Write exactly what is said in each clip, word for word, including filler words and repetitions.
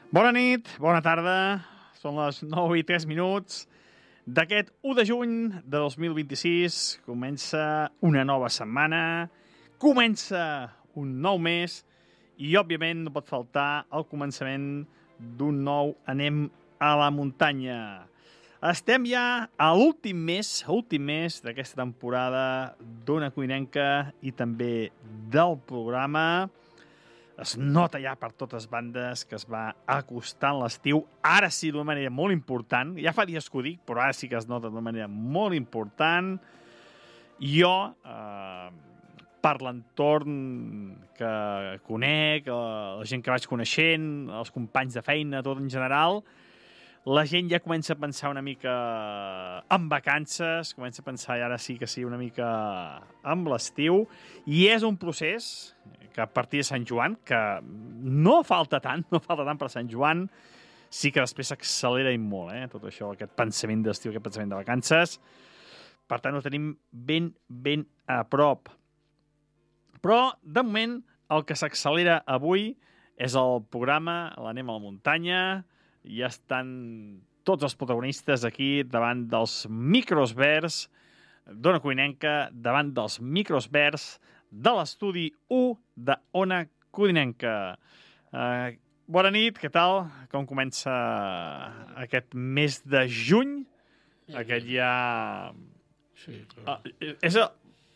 Bona nit, bona tarda. Són les nou i tres minuts d'aquest u de juny de dos mil vint-i-sis. Comença una nova setmana, comença un nou mes i, òbviament, no pot faltar el començament d'un nou Anem a la muntanya. Estem ja a l'últim mes, últim mes d'aquesta temporada d'Ona Codinenca i també del programa. Es nota ja per totes bandes que es va acostant l'estiu. Ara sí, d'una manera molt important. Ja fa dies que ho dic, però ara sí que es nota d'una manera molt important. Jo, eh, per l'entorn que conec, la gent que vaig coneixent, els companys de feina, tot en general, la gent ja comença a pensar una mica en vacances, comença a pensar, i ara sí que sí, una mica amb l'estiu, i és un procés que a partir de Sant Joan, que no falta tant, no falta tant per Sant Joan, sí que després s'accelera i molt, eh? Tot això, aquest pensament d'estiu, aquest pensament de vacances. Per tant, ho tenim ben, ben a prop. Però, de moment, el que s'accelera avui és el programa l'Anem a la muntanya. Ja estan tots els protagonistes aquí davant dels micros verds d'Ona Codinenca, davant dels micros verds de l'estudi u de Ona Codinenca. Uh, bona nit, què tal? Com comença aquest mes de juny? Aquest ja... Sí, uh, és el...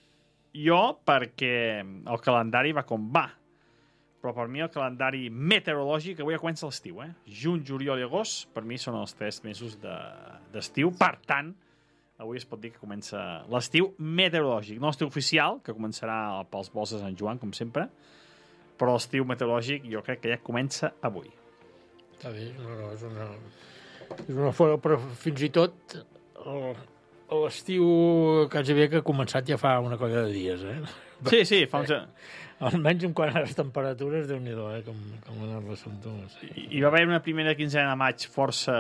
Jo, perquè el calendari va com va. Però per mi el calendari meteorològic avui ja comença l'estiu, eh? Juny, juliol i agost, per mi són els tres mesos d'estiu. De, per tant, avui es pot dir que comença l'estiu meteorològic. No l'estiu oficial, que començarà pels vols de Sant Joan, com sempre, però l'estiu meteorològic jo crec que ja comença avui. Està bé, no, no, és una... És una forma, però fins i tot el, l'estiu quasi bé que ha començat ja fa una colla de dies, eh? Sí, sí, fa uns... Almenys en quant a les temperatures, Déu-n'hi-do, eh? Com, com anar les sentons. I, hi va haver una primera quinzena de maig força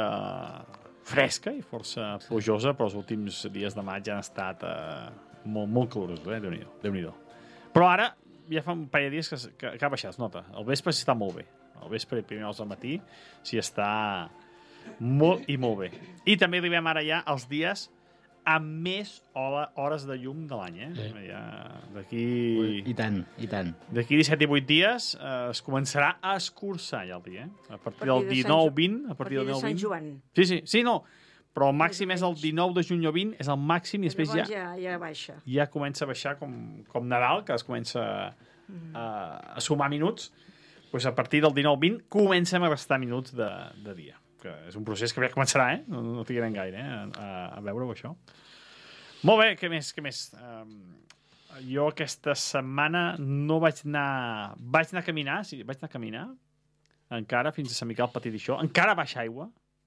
fresca i força plujosa, però els últims dies de maig han estat eh, molt, molt calorosos, eh? Déu-n'hi-do, Déu-n'hi-do. Però ara ja fa un parell de dies que, que, que ha baixat, es nota. Al vespre s'hi està molt bé. Al vespre i primer al matí s'hi està molt i molt bé. I també arribem ara ja als dies amb més hores de llum de l'any, eh? Sí. Ja, d'aquí... I tant, i tant. D'aquí disset i divuit dies eh, es començarà a escurçar ja el dia, eh? A partir del dinou vint... A partir del Sant Joan. Sí, sí, sí, no. Però el màxim és el dinou de juny o vint, és el màxim, i després ja, ja, ja baixa. Ja comença a baixar com, com Nadal, que es comença mm. a, a sumar minuts. Pues a partir del dinou vint comencem a restar minuts de, de dia. Que és un procés que ja començarà, eh? No, no trigarem gaire, eh? A, a veure-ho, això. Molt bé, què més, què més? Um, jo aquesta setmana no vaig anar... Vaig anar a caminar, sí, vaig anar a caminar, encara, fins a Sant Miquel Petit i això. Encara baixa aigua.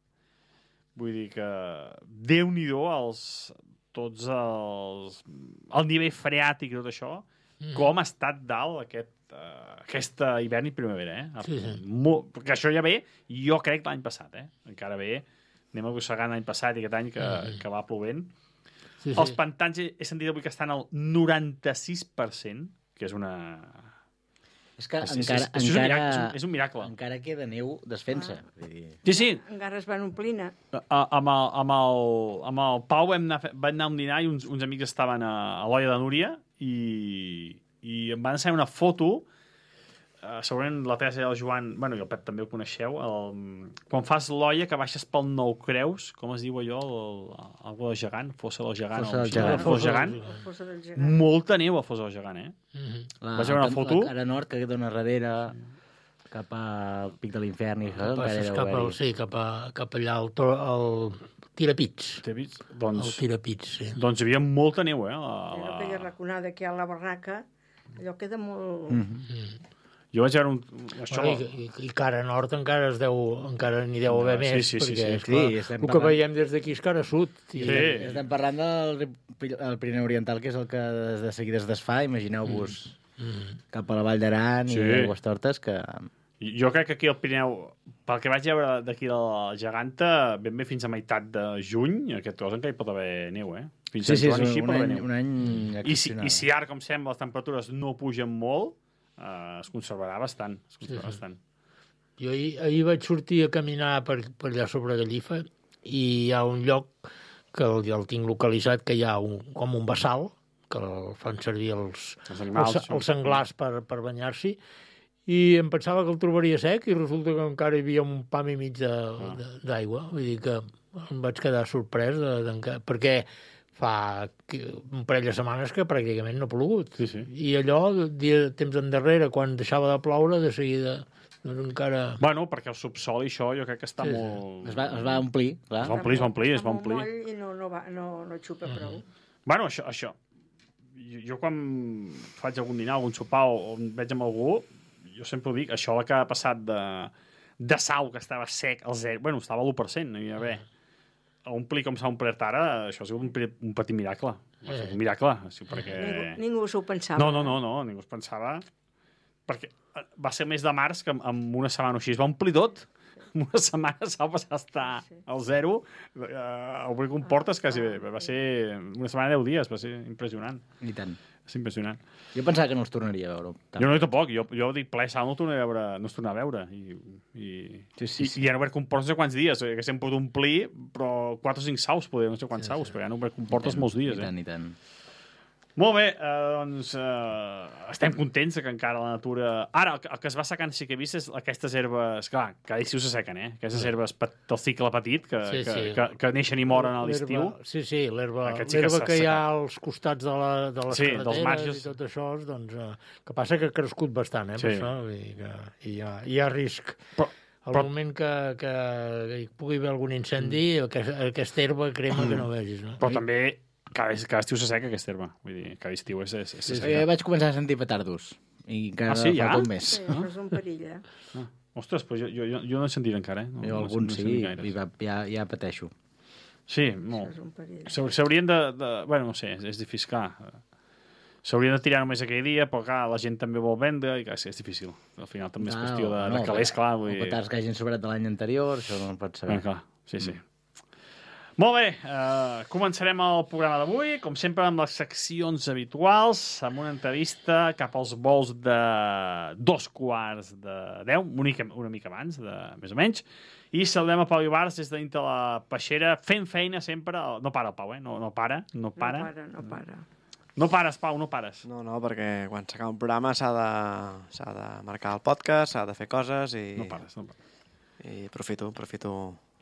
Vull dir que Déu-n'hi-do els, tots els... el nivell freàtic i tot això, mm. com ha estat dalt aquest Uh, aquesta hivern i primavera, eh? Sí, sí. Molt, perquè això ja ve, jo crec l'any passat, eh? Encara ve, anem arrossegant l'any passat i aquest any que, mm. que va plovent. Sí, sí. Els pantans he, he sentit avui que estan al noranta-sis per cent, que és una... És que és, encara, és, és, és, encara, un miracle, és, un, és un miracle. Encara queda neu desfent-se. Ah. Vull dir... Sí, sí. Encara es van omplint. A, amb, el, amb, el, amb el Pau vam anar, vam anar a un dinar i uns, uns amics estaven a, a l'Olla de Núria i... i em van ensenyar una foto, uh, segurament la Teresa i el Joan, bueno, i el Pep també ho coneixeu, el, quan fas l'olla que baixes pel Nou Creus, com es diu allò, el, el, el del gegant, fossa del gegant, fossa del o, gegant. fossa del gegant. Fossa del gegant. Molta neu a fossa del gegant, eh? Mm-hmm. La, Vaig veure una foto. La cara nord que dona darrere, sí. Cap al pic de l'infern i això, Passes cap, al, sí, cap, a, cap allà al, to, al Tirapits. Tirapits? Doncs, el Tirapits, sí. Doncs hi havia molta neu, eh? La, la... Aquella raconada que hi ha a la barraca, allò queda molt... Mm-hmm. Mm. Jo vaig veure un... Això... Bueno, i, i, I cara nord encara es deu, encara n'hi deu haver no, més, sí, sí, sí, perquè, sí, esclar, sí, estem el que parlant... veiem des d'aquí és cara sud. I... Sí. Estem parlant del el Pirineu Oriental, que és el que de seguida es desfà. Imagineu-vos Mm. Mm. cap a la Vall d'Aran Sí. i Aigüestortes, que... Jo crec que aquí al Pirineu, pel que vaig veure d'aquí de la Geganta, ben bé fins a meitat de juny, aquest cos encara hi pot haver neu, eh? Fins Sí, sí, a és així un, pot haver any, neu. un any I si, excepcional. I si ara, com sembla, les temperatures no pugen molt, eh, es conservarà bastant. Es conservarà Sí, sí. bastant. Jo ahir, ahir vaig sortir a caminar per, per allà sobre Gallifa i hi ha un lloc que el, el tinc localitzat, que hi ha un, com un bassal, que el fan servir els, Els animals, els, els senglars per, per banyar-s'hi, i em pensava que el trobaria sec i resulta que encara hi havia un pam i mig d'aigua. Vull dir que em vaig quedar sorprès de, de, de, perquè fa un parell de setmanes que pràcticament no ha plogut. Sí, sí. I allò, dia, temps endarrere, quan deixava de ploure, de seguida doncs encara... Bueno, perquè el subsol i això jo crec que està Sí, sí. molt... Es va, es va omplir, clar. Es va omplir, es va omplir, es va Està molt omplir. moll i no, no, va, no, no xupa prou. Bueno, això, això. Jo, jo quan faig algun dinar, algun sopar o, o em veig amb algú, jo sempre ho dic, això que ha passat de, de sau, que estava sec al zero, bueno, estava a l'u per cent, no hi havia res. A omplir com s'ha omplert ara, això ha sigut un, un petit miracle. Ha sigut un miracle, sí, perquè... Ningú, ningú s'ho pensava. No, no, no, no, ningú es pensava... Perquè va ser mes de març que en una setmana o així es va omplir tot. En una setmana s'ha passat a estar al zero. Eh, a obrir comportes quasi bé. Va ser una setmana de deu dies, va ser impressionant. I tant. Va ser impressionant. Jo pensava que no els tornaria a veure. Jo no, jo tampoc. Jo, jo dic, ple sal no el tornaré a veure, no es tornarà a veure. I, i, Sí, sí, i, sí. i han obert comportes no sé quants dies. Que s'han pogut omplir, però quatre o cinc saus, poder, no sé quants Sí, sí. saus, perquè han obert comportes molts dies. I tant, Eh? i tant. Molt bé, eh, doncs eh, estem contents que encara la natura... Ara, el que, el que es va secant sí que he vist és aquestes herbes... Clar, cada estiu se sequen, eh? Aquestes herbes pet, del cicle petit que, Sí, que, sí. que, que neixen i moren a l'estiu. L'herba- Sí, sí, l'herba Aquest sí que l'herba s'ha que hi ha secat. als costats de, la, de les Sí, dels carreteres marges. i tot això, doncs, eh, que passa que ha crescut bastant, eh, Sí. per això, vull dir que hi ha, hi ha risc. Però, Al però- moment que, que, que hi pugui haver algun incendi, mm. aquesta, aquesta herba crema que no vegis, no? però també cada, cada estiu se seca aquesta herba. Vull dir, cada estiu és, és, és Sí, seca. jo vaig començar a sentir petardos. I encara Ah, sí, ja? falta un mes. Sí, això és un perill, eh? Ah, ostres, però jo, jo, jo, jo no he sentit encara, eh? No, Jo no, algun no he sí, sentit gaires. i va, ja, ja pateixo. Sí, Això molt. és un perill. S'hau- S'haurien de, de... Bueno, no sé, és, és difícil, clar. S'haurien de tirar només aquell dia, però clar, la gent també vol vendre i clar, sí, és difícil. Al final també és Ah, qüestió de, no, de calés, clar. Vull O dir... petards que hagin sobrat de l'any anterior, això no ho pots saber. Bueno, clar, sí, sí. Molt bé, eh, començarem el programa d'avui, com sempre amb les seccions habituals, amb una entrevista cap als vols de dos quarts de deu, una mica, una mica abans, de, més o menys, i saludem a Pau Ibars des de dintre la peixera, fent feina sempre, no para el Pau, eh? no, no para, no para. No para, no para. No pares, Pau, no pares. No, no, perquè quan s'acaba un programa s'ha de, s'ha de marcar el podcast, s'ha de fer coses i, No pares, no pares. i aprofito, aprofito.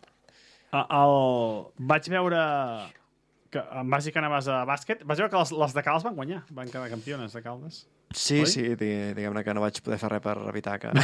El, el... Vaig veure que em vas dir que anaves a bàsquet. Vas veure que les, les de Caldes van guanyar, van quedar campiones de Caldes. Sí, Oi? sí, di- diguem-ne que no vaig poder fer res per evitar que...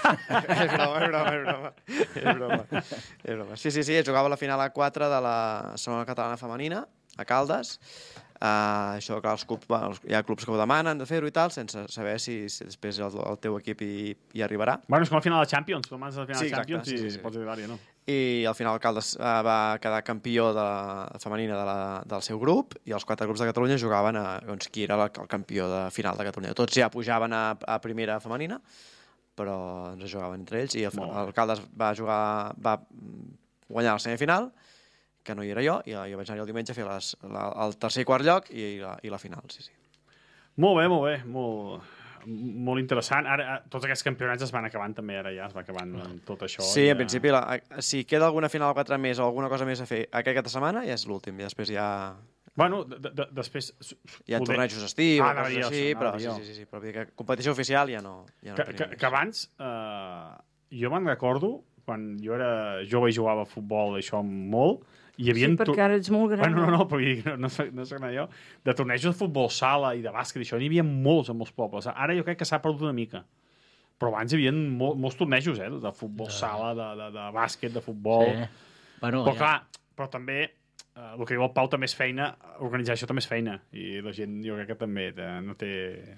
és broma, és broma, és broma. És broma. És broma. Sí, sí, sí, jugava la final a quatre de la segona catalana femenina, a Caldes. Uh, això, clar, els clubs, bueno, hi ha clubs que ho demanen de fer-ho i tal, sense saber si, si després el, el teu equip hi, hi arribarà. Bueno, és com la final de Champions. Tu mans a la final Sí, de exacte, Champions sí, i sí, sí. pots arribar-hi, no? I al final el Caldes uh, va quedar campió de la femenina de la, del seu grup i els quatre grups de Catalunya jugaven a doncs, qui era la, el campió de final de Catalunya. Tots ja pujaven a, a primera femenina, però ens jugaven entre ells i el, Molt bé. el Caldes va jugar va guanyar la semifinal, que no hi era jo, i jo vaig anar el diumenge a fer les, la, el tercer i quart lloc i la, i la final, sí, sí. Molt bé, molt bé. Molt, molt interessant. Ara, eh, tots aquests campionats es van acabant també, ara ja es va acabant amb tot això. Sí, ja... en principi, la, si queda alguna final a quatre més o alguna cosa més a fer aquesta setmana, ja és l'últim, i després ja... Bueno, de, de, després... Hi ha poder- tornejos d'estiu, Ah, ah, anava a dir coses així, això, però anava a sí, dir jo. sí, sí, sí, però vull dir que competició oficial ja no, ja no Que, tenim que, més. que abans, eh, jo me'n recordo, quan jo era jove i jugava a futbol, això molt, hi havia... Sí, perquè ara ets molt gran. Bueno, no, no, però vull dir, no, no, soc- no soc anar jo. De tornejos de futbol sala i de bàsquet, això n'hi havia molts en molts pobles. Ara jo crec que s'ha perdut una mica. Però abans hi havia mol, molts tornejos, eh? De futbol sala, de, de, de bàsquet, de futbol... Sí. Bueno, Però ja. clar, però també eh, el que diu el Pau també és feina, organitzar això també és feina, i la gent jo crec que també té, no té,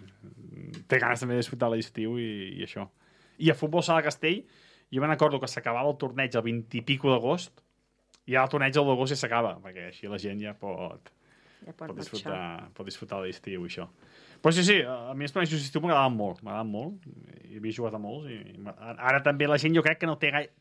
té ganes també de disfrutar l'estiu i, i això. I a Futbol Sala Castell, jo me'n recordo que s'acabava el torneig el vint i pico d'agost, i ja el torneig el d'agost ja s'acaba, perquè així la gent ja pot, Ja pot pot, marxar. disfrutar, pot disfrutar de l'estiu i això. Però sí, sí, a mi els tornejos d'estiu m'agradaven molt, m'agradaven molt, i havia jugat a molts, i m'agradaven. Ara també la gent jo crec que no té gaire,